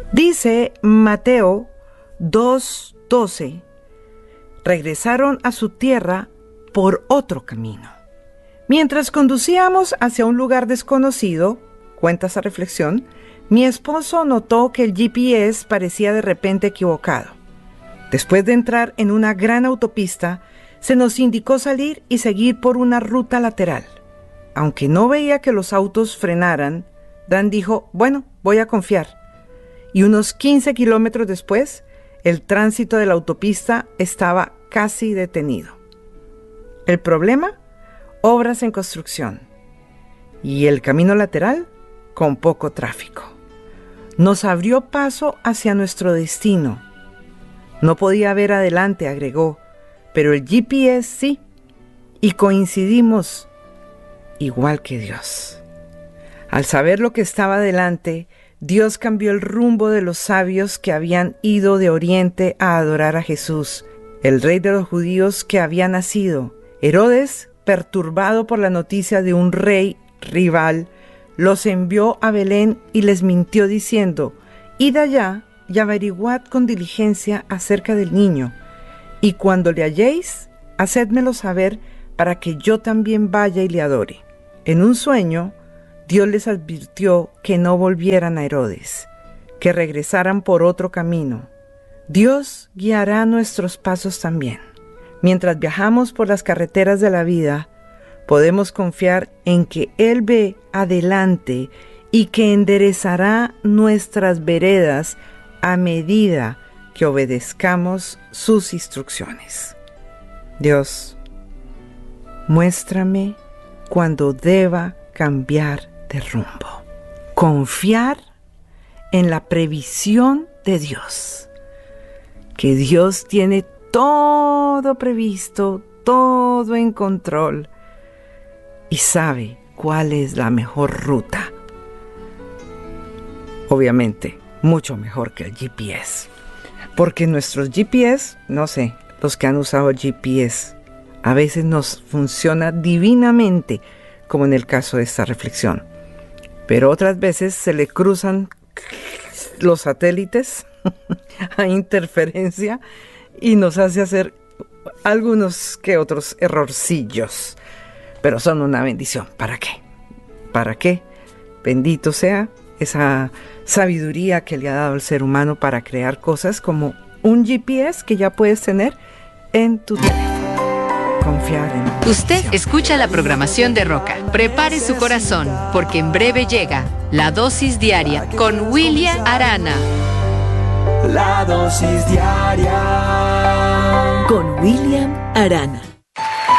Dice Mateo 2:12, regresaron a su tierra por otro camino. Mientras conducíamos hacia un lugar desconocido, cuenta esa reflexión, mi esposo notó que el GPS parecía de repente equivocado. Después de entrar en una gran autopista, se nos indicó salir y seguir por una ruta lateral. Aunque no veía que los autos frenaran, Dan dijo, bueno, voy a confiar. Y unos 15 kilómetros después, el tránsito de la autopista estaba casi detenido. ¿El problema? Obras en construcción. Y el camino lateral, con poco tráfico. Nos abrió paso hacia nuestro destino. No podía ver adelante, agregó, pero el GPS sí, y coincidimos igual que Dios. Al saber lo que estaba delante, Dios cambió el rumbo de los sabios que habían ido de Oriente a adorar a Jesús, el rey de los judíos que había nacido. Herodes, perturbado por la noticia de un rey rival, los envió a Belén y les mintió diciendo, id allá y averiguad con diligencia acerca del niño, y cuando le halléis, hacédmelo saber para que yo también vaya y le adore. En un sueño, Dios les advirtió que no volvieran a Herodes, que regresaran por otro camino. Dios guiará nuestros pasos también. Mientras viajamos por las carreteras de la vida, podemos confiar en que Él ve adelante y que enderezará nuestras veredas a medida que obedezcamos sus instrucciones. Dios, muéstrame cuando deba cambiar de rumbo. Confiar en la previsión de Dios. Que Dios tiene todo previsto, todo en control y sabe cuál es la mejor ruta. Obviamente, mucho mejor que el GPS. Porque nuestros GPS, no sé, los que han usado el GPS, a veces nos funciona divinamente, como en el caso de esta reflexión. Pero otras veces se le cruzan los satélites a interferencia y nos hace hacer algunos que otros errorcillos. Pero son una bendición. ¿Para qué? ¿Para qué? Bendito sea esa sabiduría que le ha dado el ser humano para crear cosas como un GPS que ya puedes tener en tu teléfono. Confiar en la Usted escucha la programación de Roca. Prepare su corazón, porque en breve llega La Dosis Diaria con William Arana. La Dosis Diaria con William Arana.